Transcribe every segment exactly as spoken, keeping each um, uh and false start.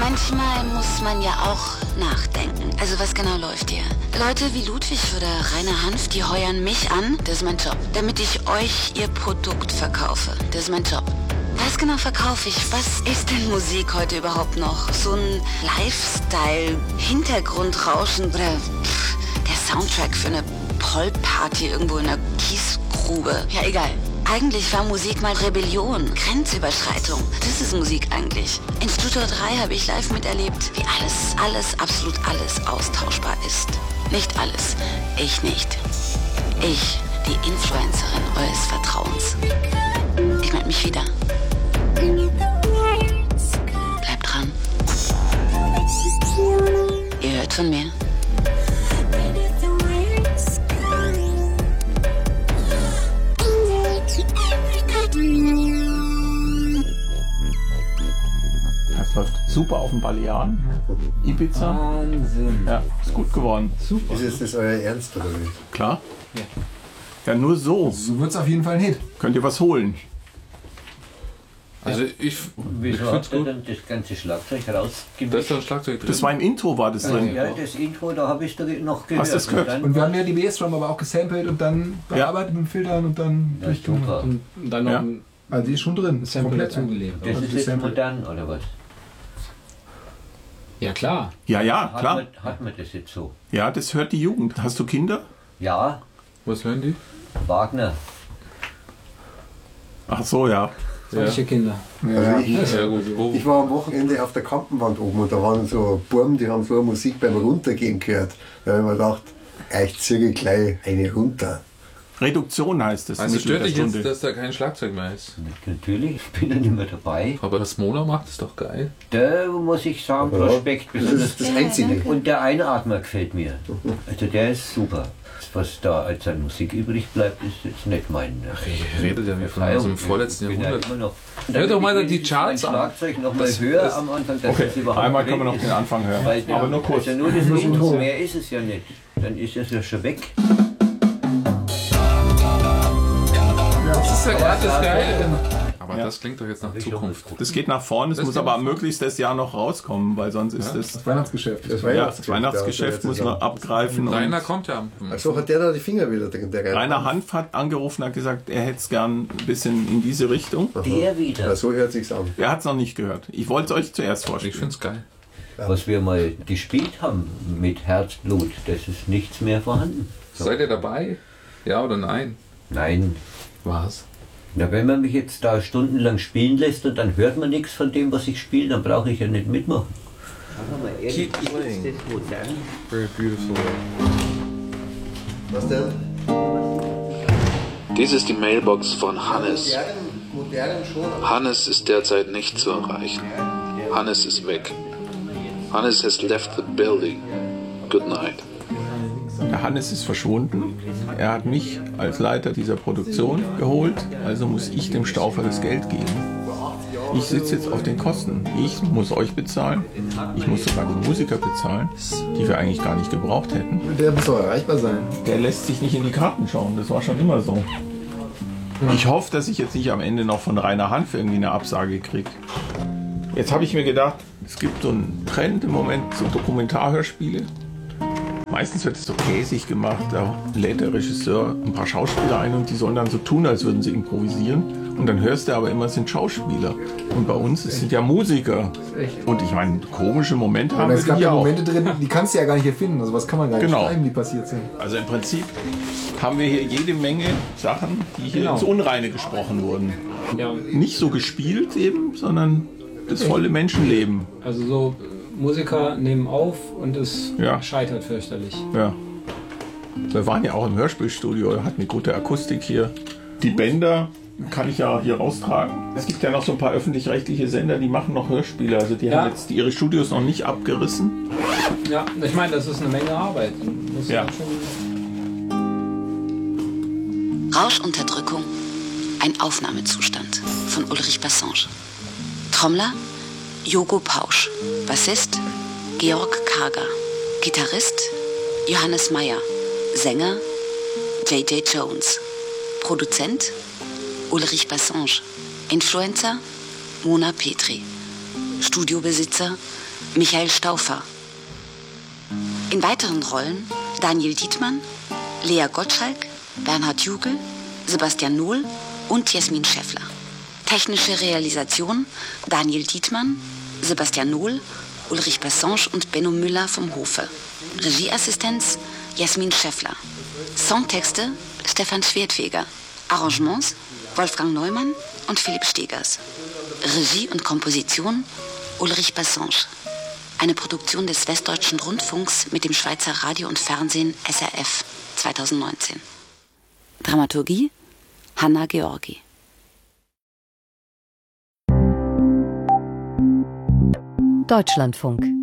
Manchmal muss man ja auch nachdenken. Also was genau läuft hier? Leute wie Ludwig oder Rainer Hanf, die heuern mich an, das ist mein Job, damit ich euch ihr Produkt verkaufe. Das ist mein Job. Was genau verkaufe ich? Was ist denn Musik heute überhaupt noch? So ein Lifestyle, Hintergrundrauschen oder pff, der Soundtrack für eine Poll-Party irgendwo in einer Kiesgrube? Ja, egal. Eigentlich war Musik mal Rebellion, Grenzüberschreitung. Das ist Musik eigentlich. In Studio drei habe ich live miterlebt, wie alles, alles, absolut alles austauschbar ist. Nicht alles. Ich nicht. Ich, die Influencerin eures Vertrauens. Ich melde mich wieder. Bleibt dran. Ihr hört von mir. Das läuft super auf dem Balearen. Ibiza. Wahnsinn. Ja, ist gut geworden. Super. Ist jetzt das euer Ernst oder wie? Klar. Ja. Ja, nur so. So wird es auf jeden Fall ein Hit. Könnt ihr was holen. Also ich, Wieso ich habt ihr dann das ganze Schlagzeug rausgemischt? Da ist doch ein Schlagzeug drin. Das war im Intro, war das drin. Ja, das Intro, da habe ich da noch gehört. Hast du das gehört? dann Und wir haben ja die B S-Drum aber auch gesampelt und dann bearbeitet mit Filtern und dann ja, durchgemacht. super. Und dann noch Ja. ein Also die ist schon drin. Ist Sample komplett dazugelebt. Das Also ist jetzt gesampelt. modern, oder was? Ja, klar. Ja, ja, Hat klar. man, hat man das jetzt so? Ja, das hört die Jugend. Hast du Kinder? Ja, Was hören die? Wagner. Ach so, ja. Solche Kinder. Also ich, Ja gut, wo, ich war am Wochenende auf der Kampenwand oben und da waren so Buben, die haben so Musik beim Runtergehen gehört. Da habe ich mir gedacht, ich ziehe gleich eine runter. Reduktion heißt es. also Mittel stört der dich jetzt, Stunde. dass da kein Schlagzeug mehr ist? Natürlich, ich bin ja nicht mehr dabei. Aber das Mona macht ist doch geil. Da muss ich sagen, Ja, Prospekt das besonders. ist das Einzige. Und der Einatmer gefällt mir. Also der ist super. Was da als an Musik übrig bleibt, ist jetzt nicht mein. Ach, ich rede ja wie von aus dem vorletzten Ich bin ja Jahrhundert. immer noch. Hör doch mal Damit die ich Charts mein an. Schlagzeug noch mal Das- höher das- am Anfang. dass Okay, es überhaupt einmal können wir weg noch ist. den Anfang hören. Weil der, Aber nur kurz. Also nur das Intro, mehr ist es ja nicht. Dann ist es ja schon weg. Das ist ja gerade das Ja, Geile. Aber Ja. das klingt doch jetzt nach Zukunft. Das geht nach vorne, es Das muss geht aber nach vorne. möglichst das Jahr noch rauskommen, weil sonst ist das. Das Weihnachtsgeschäft. Das Ja, das Weihnachtsgeschäft muss man abgreifen. Deiner Und kommt ja. Also hat der da die Finger wieder drin, der Rainer Hanf hat angerufen und hat gesagt, er hätte es gern ein bisschen in diese Richtung. Der wieder. Ja, so hört sich's an. Er hat es noch nicht gehört. Ich wollte es euch zuerst Ich vorstellen. find's geil. Was wir mal gespielt haben mit Herzblut, das ist nichts mehr vorhanden. So. Seid ihr dabei? Ja oder nein? Nein. Was? Na, wenn man mich jetzt da stundenlang spielen lässt und dann hört man nichts von dem, was ich spiele, dann brauche ich ja nicht mitmachen. Aber mal ehrlich, Keep playing. ist das modern? Very beautiful. Was denn? Dies ist die Mailbox von Hannes. Modernen, modernen schon. Hannes ist derzeit nicht zu erreichen. Hannes ist weg. Hannes has left the building. Good night. Der Hannes ist verschwunden. Er hat mich als Leiter dieser Produktion geholt, also muss ich dem Stauffer das Geld geben. Ich sitze jetzt auf den Kosten. Ich muss euch bezahlen. Ich muss sogar die Musiker bezahlen, die wir eigentlich gar nicht gebraucht hätten. Der muss auch erreichbar sein. Der lässt sich nicht in die Karten schauen. Das war schon immer so. Ich hoffe, dass ich jetzt nicht am Ende noch von Rainer Hanf irgendwie eine Absage kriege. Jetzt habe ich mir gedacht, es gibt so einen Trend im Moment, so Dokumentarhörspiele. Meistens wird es so käsig gemacht, da lädt der Regisseur ein paar Schauspieler ein und die sollen dann so tun, als würden sie improvisieren. Und dann hörst du aber immer, es sind Schauspieler. Und bei uns es sind ja Musiker. Und ich meine, komische Momente haben Aber wir es gab hier ja auch. Momente drin, die kannst du ja gar nicht erfinden. Also was kann man gar nicht Genau. schreiben, die passiert sind. Also im Prinzip haben wir hier jede Menge Sachen, die hier Genau. ins Unreine gesprochen wurden. Ja, Nicht so gespielt eben, sondern das volle Menschenleben. also so Musiker nehmen auf und es Ja. scheitert fürchterlich. Ja. Wir waren ja auch im Hörspielstudio, hatten eine gute Akustik hier. Die Bänder kann ich ja hier raustragen. Es gibt ja noch so ein paar öffentlich-rechtliche Sender, die machen noch Hörspiele. Also die Ja. haben jetzt ihre Studios noch nicht abgerissen. Ja, ich meine, das ist eine Menge Arbeit. Das Ja. ist schon Rauschunterdrückung. Ein Aufnahmezustand von Ulrich Bassange. Trommler Jogo Pausch. Bassist Georg Karger. Gitarrist Johannes Meyer. Sänger J J Jones. Produzent Ulrich Bassange. Influencer Mona Petri. Studiobesitzer Michael Stauffer. In weiteren Rollen Daniel Dietmann, Lea Gottschalk, Bernhard Jugel, Sebastian Nohl und Jasmin Schäffler. Technische Realisation Daniel Dietmann, Sebastian Nohl, Ulrich Bassange und Benno Müller vom Hofe. Regieassistenz Jasmin Schäffler. Songtexte Stefan Schwertfeger. Arrangements Wolfgang Neumann und Philipp Stegers. Regie und Komposition Ulrich Bassange. Eine Produktion des Westdeutschen Rundfunks mit dem Schweizer Radio und Fernsehen S R F zweitausendneunzehn. Dramaturgie Hanna Georgi. Deutschlandfunk.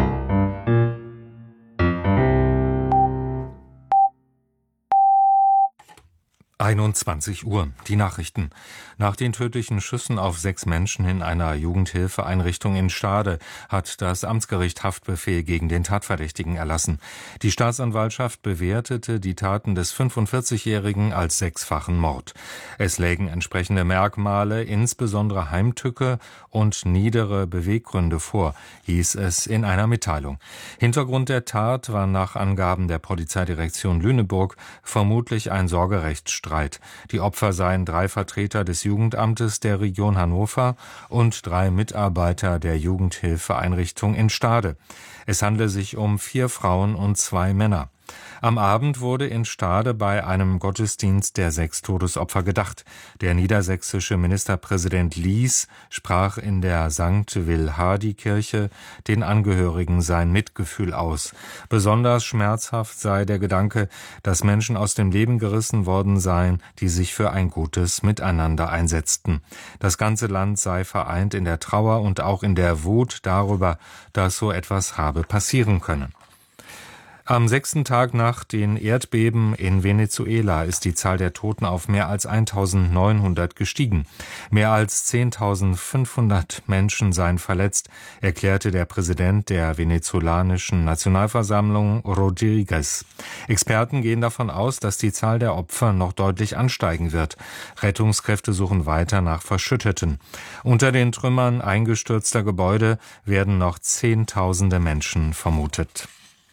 einundzwanzig Uhr. Die Nachrichten. Nach den tödlichen Schüssen auf sechs Menschen in einer Jugendhilfeeinrichtung in Stade hat das Amtsgericht Haftbefehl gegen den Tatverdächtigen erlassen. Die Staatsanwaltschaft bewertete die Taten des fünfundvierzigjährigen als sechsfachen Mord. Es lägen entsprechende Merkmale, insbesondere Heimtücke und niedere Beweggründe vor, hieß es in einer Mitteilung. Hintergrund der Tat war nach Angaben der Polizeidirektion Lüneburg vermutlich ein Sorgerechtsstreit. Die Opfer seien drei Vertreter des Jugendamtes der Region Hannover und drei Mitarbeiter der Jugendhilfeeinrichtung in Stade. Es handle sich um vier Frauen und zwei Männer. Am Abend wurde in Stade bei einem Gottesdienst der sechs Todesopfer gedacht. Der niedersächsische Ministerpräsident Lies sprach in der Sankt Wilhardi-Kirche den Angehörigen sein Mitgefühl aus. Besonders schmerzhaft sei der Gedanke, dass Menschen aus dem Leben gerissen worden seien, die sich für ein gutes Miteinander einsetzten. Das ganze Land sei vereint in der Trauer und auch in der Wut darüber, dass so etwas habe passieren können. Am sechsten Tag nach den Erdbeben in Venezuela ist die Zahl der Toten auf mehr als eintausendneunhundert gestiegen. Mehr als zehntausendfünfhundert Menschen seien verletzt, erklärte der Präsident der venezolanischen Nationalversammlung Rodriguez. Experten gehen davon aus, dass die Zahl der Opfer noch deutlich ansteigen wird. Rettungskräfte suchen weiter nach Verschütteten. Unter den Trümmern eingestürzter Gebäude werden noch Zehntausende Menschen vermutet.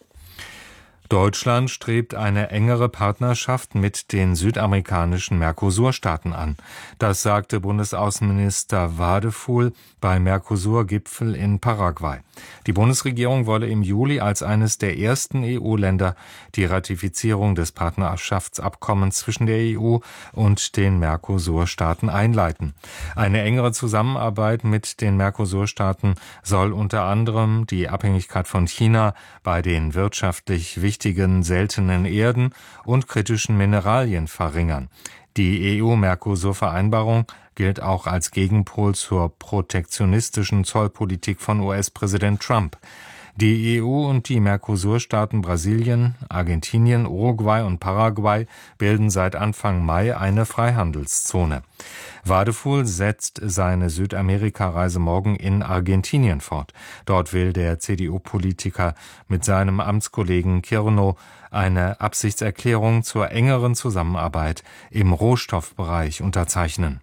Deutschland strebt eine engere Partnerschaft mit den südamerikanischen Mercosur-Staaten an. Das sagte Bundesaußenminister Wadefuhl beim Mercosur-Gipfel in Paraguay. Die Bundesregierung wolle im Juli als eines der ersten E U-Länder die Ratifizierung des Partnerschaftsabkommens zwischen der E U und den Mercosur-Staaten einleiten. Eine engere Zusammenarbeit mit den Mercosur-Staaten soll unter anderem die Abhängigkeit von China bei den wirtschaftlich wichtigen seltenen Erden und kritischen Mineralien verringern. Die E U-Mercosur-Vereinbarung gilt auch als Gegenpol zur protektionistischen Zollpolitik von U S-Präsident Trump. Die E U und die Mercosur-Staaten Brasilien, Argentinien, Uruguay und Paraguay bilden seit Anfang Mai eine Freihandelszone. Wadefuhl setzt seine Südamerika-Reise morgen in Argentinien fort. Dort will der C D U-Politiker mit seinem Amtskollegen Kirno eine Absichtserklärung zur engeren Zusammenarbeit im Rohstoffbereich unterzeichnen.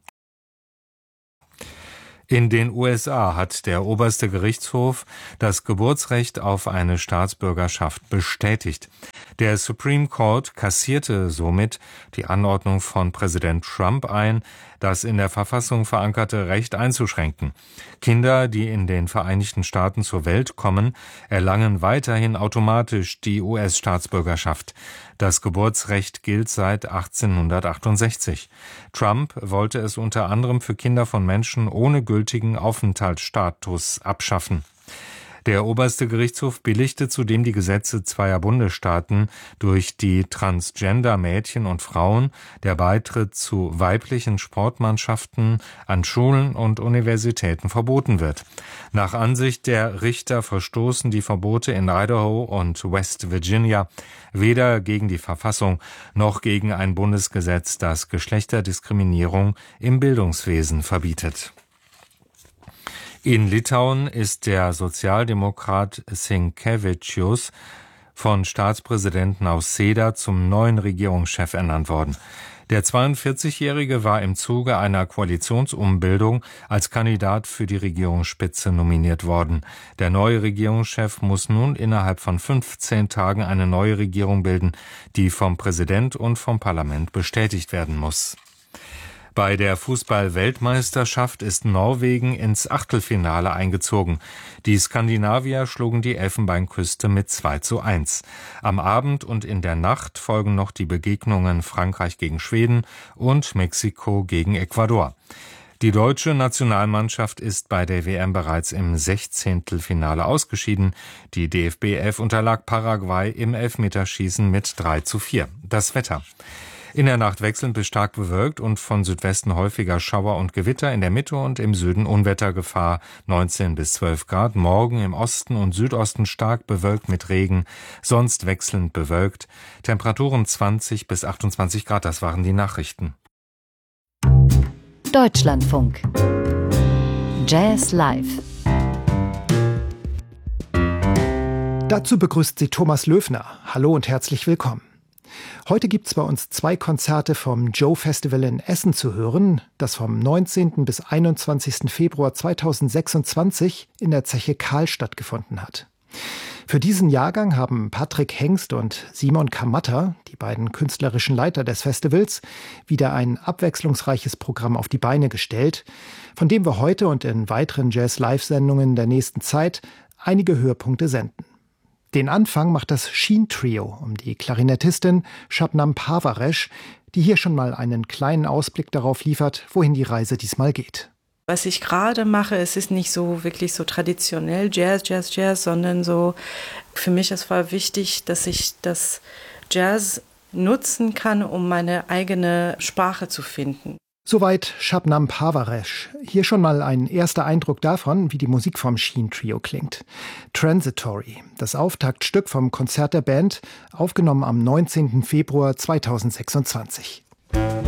In den U S A hat der oberste Gerichtshof das Geburtsrecht auf eine Staatsbürgerschaft bestätigt. Der Supreme Court kassierte somit die Anordnung von Präsident Trump ein, das in der Verfassung verankerte Recht einzuschränken. Kinder, die in den Vereinigten Staaten zur Welt kommen, erlangen weiterhin automatisch die U S-Staatsbürgerschaft. Das Geburtsrecht gilt seit achtzehnhundertachtundsechzig. Trump wollte es unter anderem für Kinder von Menschen ohne gültigen Aufenthaltsstatus abschaffen. Der oberste Gerichtshof billigte zudem die Gesetze zweier Bundesstaaten, durch die Transgender-Mädchen und Frauen der Beitritt zu weiblichen Sportmannschaften an Schulen und Universitäten verboten wird. Nach Ansicht der Richter verstoßen die Verbote in Idaho und West Virginia weder gegen die Verfassung noch gegen ein Bundesgesetz, das Geschlechterdiskriminierung im Bildungswesen verbietet. In Litauen ist der Sozialdemokrat Sinkevičius von Staatspräsident Nausėda zum neuen Regierungschef ernannt worden. Der zweiundvierzigjährige war im Zuge einer Koalitionsumbildung als Kandidat für die Regierungsspitze nominiert worden. Der neue Regierungschef muss nun innerhalb von fünfzehn Tagen eine neue Regierung bilden, die vom Präsident und vom Parlament bestätigt werden muss. Bei der Fußball-Weltmeisterschaft ist Norwegen ins Achtelfinale eingezogen. Die Skandinavier schlugen die Elfenbeinküste mit zwei zu eins. Am Abend und in der Nacht folgen noch die Begegnungen Frankreich gegen Schweden und Mexiko gegen Ecuador. Die deutsche Nationalmannschaft ist bei der W M bereits im Sechzehntelfinale ausgeschieden. Die D F B elf unterlag Paraguay im Elfmeterschießen mit drei zu vier. Das Wetter. In der Nacht wechselnd bis stark bewölkt und von Südwesten häufiger Schauer und Gewitter, in der Mitte und im Süden Unwettergefahr, neunzehn bis zwölf Grad. Morgen im Osten und Südosten stark bewölkt mit Regen, sonst wechselnd bewölkt. Temperaturen zwanzig bis achtundzwanzig Grad, das waren die Nachrichten. Deutschlandfunk. Jazz Live. Dazu begrüßt sie Thomas Löfner. Hallo und herzlich willkommen. Heute gibt's bei uns zwei Konzerte vom Joe Festival in Essen zu hören, das vom neunzehnten bis einundzwanzigsten Februar zweitausendsechsundzwanzig in der Zeche Karl stattgefunden hat. Für diesen Jahrgang haben Patrick Hengst und Simon Kamatta, die beiden künstlerischen Leiter des Festivals, wieder ein abwechslungsreiches Programm auf die Beine gestellt, von dem wir heute und in weiteren Jazz-Live-Sendungen der nächsten Zeit einige Höhepunkte senden. Den Anfang macht das Sheen Trio um die Klarinettistin Shabnam Parvaresh, die hier schon mal einen kleinen Ausblick darauf liefert, wohin die Reise diesmal geht. Was ich gerade mache, es ist nicht so wirklich so traditionell Jazz, Jazz, Jazz, sondern so, für mich es war wichtig, dass ich das Jazz nutzen kann, um meine eigene Sprache zu finden. Soweit Shabnam Parvaresh. Hier schon mal ein erster Eindruck davon, wie die Musik vom Sheen Trio klingt. Transitory, das Auftaktstück vom Konzert der Band, aufgenommen am neunzehnten Februar zweitausendsechsundzwanzig.